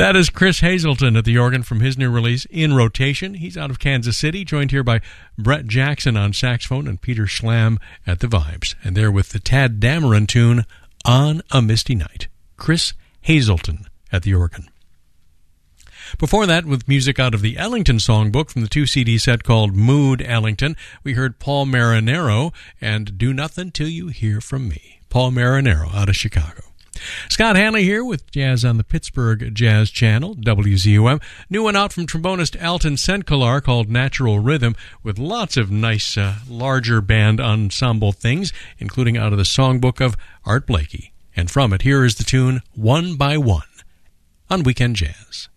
That is Chris Hazelton at the organ from his new release, In Rotation. He's out of Kansas City, joined here by Brett Jackson on saxophone and Peter Schlam at the vibes. And they're with the Tad Dameron tune, On a Misty Night. Chris Hazelton at the organ. Before that, with music out of the Ellington Songbook from the 2-CD set called Mood Ellington, we heard Paul Marinero and Do Nothing Till You Hear From Me. Paul Marinero out of Chicago. Scott Hanley here with Jazz on the Pittsburgh Jazz Channel, WZUM. New one out from trombonist Alton Senkelar called Natural Rhythm, with lots of nice, larger band ensemble things, including out of the Songbook of Art Blakey. And from it, here is the tune One by One on Weekend Jazz.